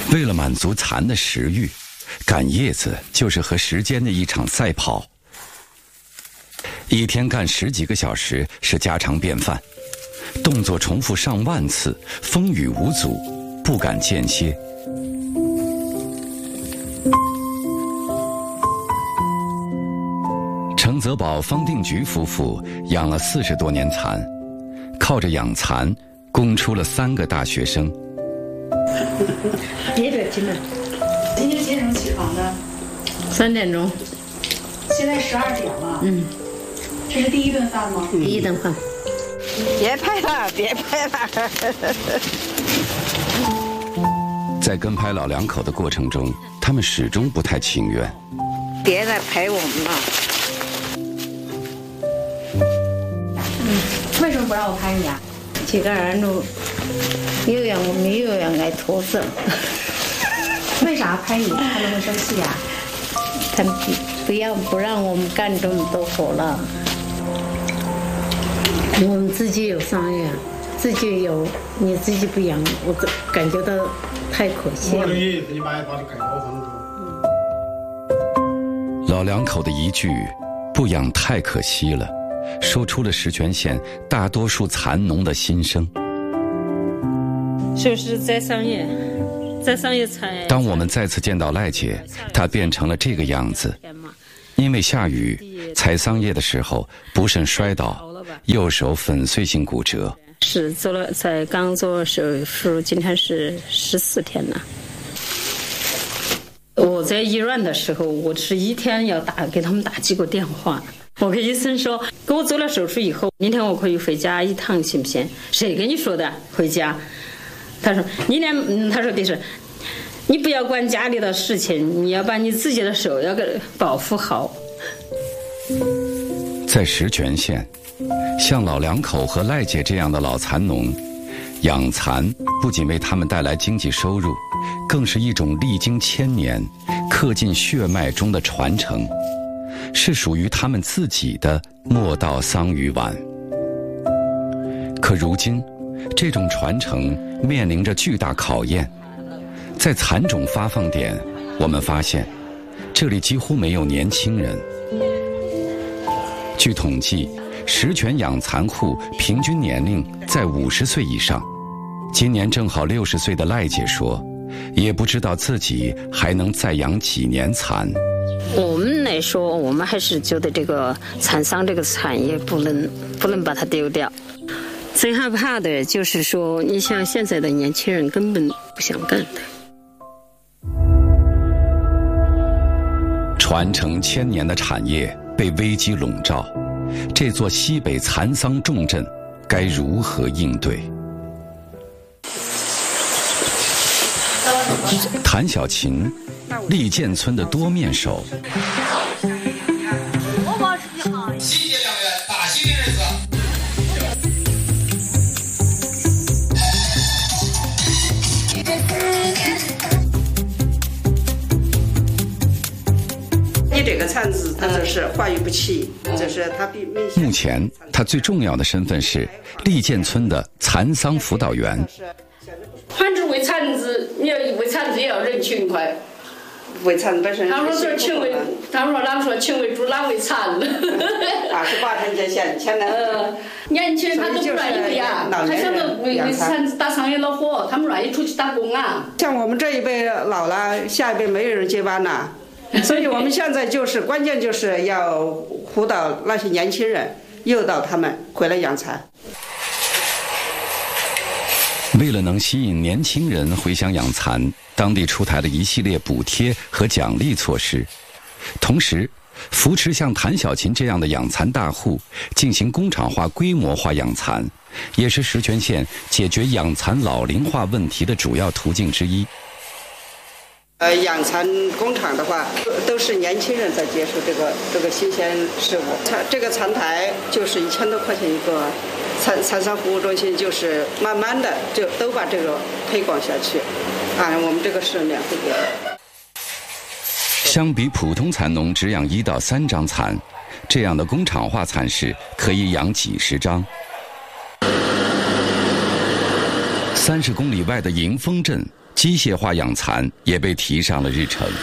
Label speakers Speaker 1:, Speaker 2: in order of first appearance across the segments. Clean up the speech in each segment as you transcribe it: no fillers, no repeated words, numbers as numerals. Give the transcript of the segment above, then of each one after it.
Speaker 1: 为了满足蚕的食欲，赶叶子就是和时间的一场赛跑。一天干10几个小时是家常便饭，动作重复上万次，风雨无阻，不敢间歇。程泽宝、方定菊夫妇养了40多年蚕，靠着养蚕供出了3个大学生。
Speaker 2: 别着急了。
Speaker 3: 今天几点钟起床的
Speaker 2: ？3点钟。
Speaker 3: 现在12点了。这是第一顿饭吗？
Speaker 2: 第一顿饭。
Speaker 4: 别拍了，别拍了。
Speaker 1: 在跟拍老两口的过程中，他们始终不太情愿。
Speaker 4: 别再拍我们了。
Speaker 3: 为什么不让我拍你啊？
Speaker 2: 这个人都有样我没有样爱脱色。
Speaker 3: 为啥拍你？他们会生气呀？
Speaker 2: 他们不让我们干这么多活了。我们自己有商业，自己有，你自己不养，我感觉到太可惜了。
Speaker 1: 老两口的一句“不养太可惜了”，说出了石泉县大多数蚕农的心声。
Speaker 2: 就是在商业采。
Speaker 1: 当我们再次见到赖姐，她变成了这个样子。因为下雨，采桑叶的时候不慎摔倒，右手粉碎性骨折。
Speaker 2: 是刚做手术，今天是14天了。我在医院的时候，我是一天要给他们打几个电话。我跟医生说，给我做了手术以后，明天我可以回家一趟，行不行？谁跟你说的回家？他说他说的是，你不要管家里的事情，你要把你自己的手要给保护好。
Speaker 1: 在石泉县，像老两口和赖姐这样的老蚕农，养蚕不仅为他们带来经济收入，更是一种历经千年、刻进血脉中的传承，是属于他们自己的莫道桑榆碗。可如今，这种传承面临着巨大考验。在蚕种发放点，我们发现，这里几乎没有年轻人。据统计，石泉养蚕户平均年龄在50岁以上。今年正好60岁的赖姐说，也不知道自己还能再养几年蚕。
Speaker 2: 我们来说，我们还是觉得这个蚕桑这个产业不能把它丢掉。最害怕的就是说，你像现在的年轻人根本不想干的。
Speaker 1: 传承1000年的产业被危机笼罩，这座西北蚕桑重镇该如何应对？谭小琴，利剑村的多面手。
Speaker 5: 新结良缘，大喜的日子。
Speaker 4: 你这个蚕子，它就是化育不齐，就是它比明显。
Speaker 1: 目前，他最重要的身份是利剑村的蚕桑辅导员。
Speaker 2: 反正喂蚕子，你要喂蚕子也要人勤快。
Speaker 4: 喂蚕本身。
Speaker 2: 他们说勤喂，他们说啷说勤喂猪，啷喂蚕。
Speaker 4: 28天这些现在。
Speaker 2: 年轻人他都不愿意喂呀，他想着为蚕子打商业老火，他们愿意出去打工啊。
Speaker 4: 像我们这一辈老了，下一辈没有人接班了，所以我们现在关键就是要辅导那些年轻人，诱导他们回来养蚕。
Speaker 1: 为了能吸引年轻人回乡养蚕，当地出台了一系列补贴和奖励措施，同时扶持像谭小琴这样的养蚕大户进行工厂化、规模化养蚕，也是石泉县解决养蚕老龄化问题的主要途径之一。
Speaker 4: 养蚕工厂的话，都是年轻人在接触这个新鲜事物。这个蚕台就是1000多块钱一个，蚕桑服务中心就是慢慢的就都把这个推广下去，我们这个是免费的。
Speaker 1: 相比普通蚕农只养1到3张蚕，这样的工厂化蚕室可以养几十张。30公里外的迎丰镇机械化养蚕也被提上了日程。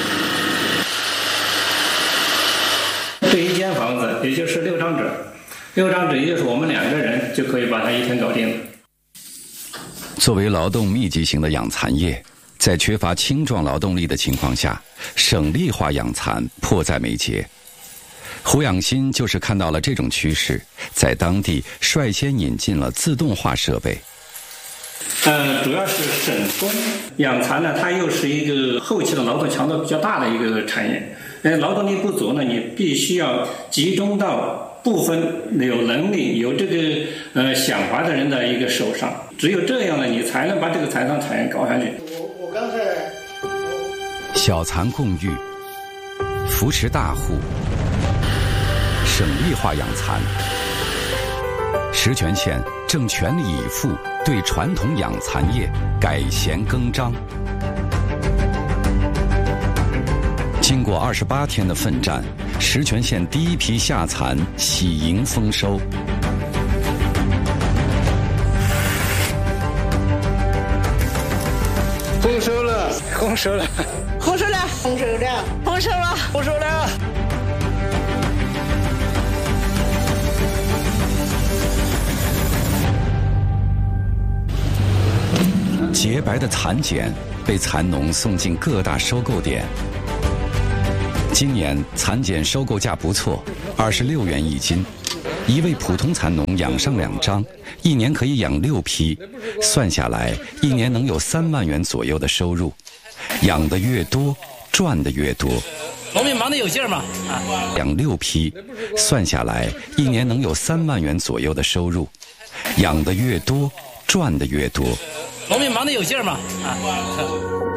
Speaker 6: 这一间房子也就是6张纸，6张纸也就是我们2个人就可以把它一天搞定了。
Speaker 1: 作为劳动密集型的养蚕业，在缺乏青壮劳动力的情况下，省力化养蚕迫在眉睫。胡养新就是看到了这种趋势，在当地率先引进了自动化设备。
Speaker 6: 主要是省工养蚕呢，它又是一个后期的劳动强度比较大的一个产业。劳动力不足呢，你必须要集中到部分有能力、有这个想法的人的一个手上。只有这样呢，你才能把这个蚕桑产业搞上去。
Speaker 5: 我刚才
Speaker 1: 小蚕共育，扶持大户，省力化养蚕。石泉县正全力以赴对传统养蚕业改弦更张。经过28天的奋战，石泉县第一批夏蚕喜迎丰收。
Speaker 5: 丰收了，丰收了，
Speaker 7: 丰收了，丰收了，丰收了，
Speaker 5: 丰收了。
Speaker 1: 洁白的蚕茧被蚕农送进各大收购点。今年蚕茧收购价不错，26元一斤。一位普通蚕农养上2张，一年可以养6批，算下来一年能有3万元左右的收入。养得越多，赚得越多。
Speaker 5: 农民忙得有劲儿嘛！
Speaker 1: 养6批，算下来一年能有3万元左右的收入。养得越多，赚得越多。
Speaker 5: 农民忙得有劲儿嘛！